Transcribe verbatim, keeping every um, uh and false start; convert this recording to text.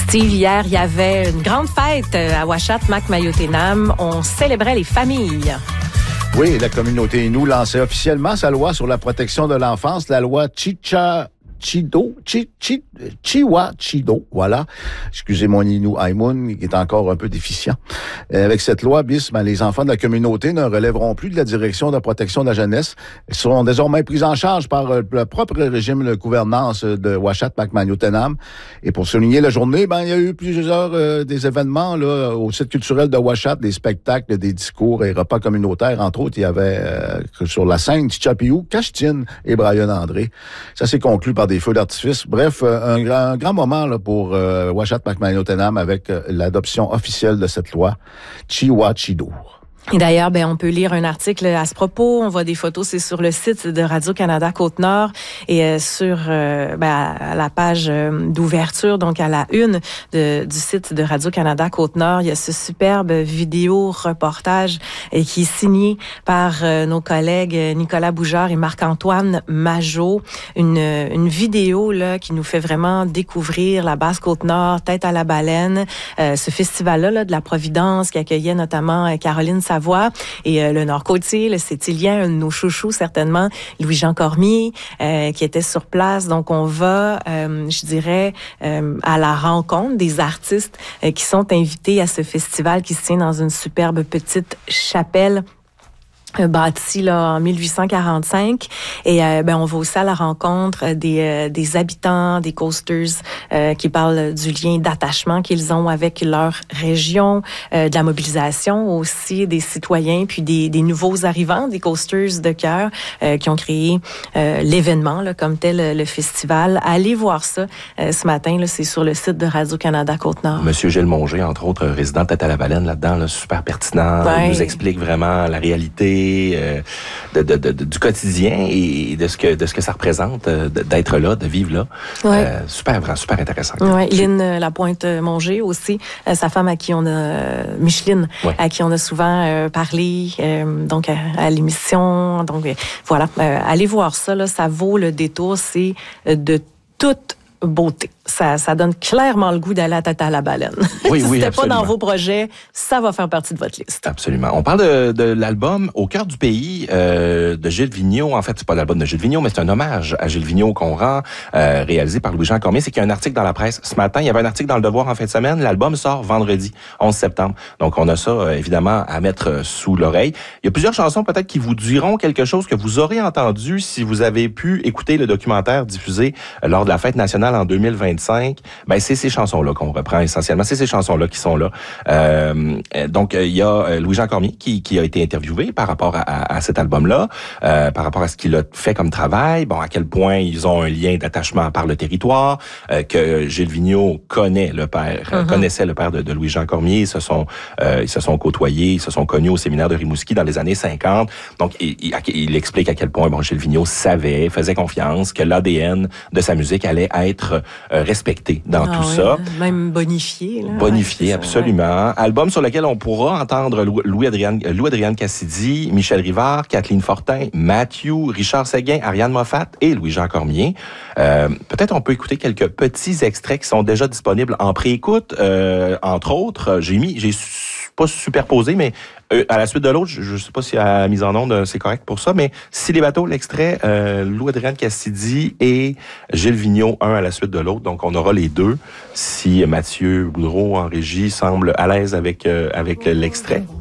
Steve, hier, il y avait une grande fête à Ouachat, Macmayotenam. On célébrait les familles. Oui, la communauté Innu lançait officiellement sa loi sur la protection de l'enfance, la loi Chicha... Chido, Chi, Chi, Chiwa Chido, voilà. Excusez mon Innu Aïmoun, qui est encore un peu déficient. Euh, avec cette loi, bis, ben, les enfants de la communauté ne relèveront plus de la direction de la protection de la jeunesse. Ils seront désormais pris en charge par euh, le propre régime de gouvernance de Ouachat Macmayotenam. Et pour souligner la journée, ben, il y a eu plusieurs euh, des événements là au site culturel de Ouachat, des spectacles, des discours et repas communautaires. Entre autres, il y avait euh, sur la scène Tchichapiou, Cachetine et Brian André. Ça s'est conclu par des feux d'artifice. Bref, un grand, un grand moment là, pour euh, Ouachat Macmayotenam avec euh, l'adoption officielle de cette loi Chiwa Chido. Et d'ailleurs, ben, on peut lire un article à ce propos. On voit des photos, c'est sur le site de Radio-Canada Côte-Nord et euh, sur euh, ben, à la page euh, d'ouverture, donc à la une de, du site de Radio-Canada Côte-Nord, il y a ce superbe vidéo reportage et qui est signé par euh, nos collègues Nicolas Boujard et Marc-Antoine Majot. Une, une vidéo là qui nous fait vraiment découvrir la basse Côte-Nord, tête à la baleine, euh, ce festival-là là, de la Providence qui accueillait notamment euh, Caroline Savoie et euh, le Nord-Côtier, le Sétilien, un de nos chouchous certainement, Louis-Jean Cormier, euh, qui était sur place. Donc, on va, euh, je dirais, euh, à la rencontre des artistes euh, qui sont invités à ce festival qui se tient dans une superbe petite chapelle bâti là en mille huit cent quarante-cinq et euh, ben on va aussi à la rencontre des euh, des habitants des coasters euh, qui parlent du lien d'attachement qu'ils ont avec leur région, euh, de la mobilisation aussi des citoyens puis des des nouveaux arrivants des coasters de cœur euh, qui ont créé euh, l'événement là comme tel le, le festival. Allez voir ça euh, ce matin là, c'est sur le site de Radio-Canada Côte-Nord. Monsieur Gilles Monger, entre autres résident de Tête à la Baleine là-dedans là, super pertinent, ouais. Il nous explique vraiment la réalité Euh, de, de, de, du quotidien et de ce que de ce que ça représente euh, d'être là, de vivre là. Ouais. Euh, super, vraiment, super intéressant. Ouais, Lynn Lapointe-Monger aussi, euh, sa femme à qui on a euh, Micheline, ouais. à qui on a souvent euh, parlé, euh, donc à, à l'émission. Donc euh, voilà, euh, allez voir ça là, ça vaut le détour. C'est euh, de toute beauté. Ça, ça donne clairement le goût d'aller à Tête à la baleine. Oui, si oui, c'était absolument. pas dans vos projets, ça va faire partie de votre liste. Absolument. On parle de, de l'album Au cœur du pays euh, de Gilles Vigneault. En fait, c'est pas l'album de Gilles Vigneault, mais c'est un hommage à Gilles Vigneault qu'on rend, euh, réalisé par Louis-Jean Cormier. C'est qu'il y a un article dans la presse ce matin. Il y avait un article dans Le Devoir en fin de semaine. L'album sort vendredi, onze septembre. Donc, on a ça, euh, évidemment, à mettre sous l'oreille. Il y a plusieurs chansons, peut-être, qui vous diront quelque chose que vous aurez entendu si vous avez pu écouter le documentaire diffusé euh, lors de la Fête nationale en deux mille vingt-cinq. Ben, c'est ces chansons-là qu'on reprend essentiellement. C'est ces chansons-là qui sont là. Euh, donc, il y a Louis-Jean Cormier qui, qui a été interviewé par rapport à, à, à cet album-là, euh, par rapport à ce qu'il a fait comme travail, bon, à quel point ils ont un lien d'attachement par le territoire, euh, que Gilles Vigneault connaît le père, uh-huh. connaissait le père de, de Louis-Jean Cormier. Ils se sont, euh, ils se sont côtoyés, ils se sont connus au séminaire de Rimouski dans les années cinquante. Donc, il, il, il explique à quel point, bon, Gilles Vigneault savait, faisait confiance que l'A D N de sa musique allait être euh, respecté dans ah, tout oui, ça. Même bonifié. Là. Bonifié, ouais, absolument. Ça, ouais. Album sur lequel on pourra entendre Louis-Adrienne Louis-Adrienne Cassidy, Michel Rivard, Kathleen Fortin, Mathieu, Richard Séguin, Ariane Moffat et Louis-Jean Cormier. Euh, peut-être on peut écouter quelques petits extraits qui sont déjà disponibles en préécoute. Euh, entre autres, j'ai mis, j'ai pas superposé, mais euh, à la suite de l'autre, je, je sais pas si à la mise en onde c'est correct pour ça, mais Si les bateaux, l'extrait, euh, Louis-Adrienne Cassidy et Gilles Vigneault, un à la suite de l'autre. Donc on aura les deux. Si Mathieu Boudreau en régie semble à l'aise avec euh, avec l'extrait.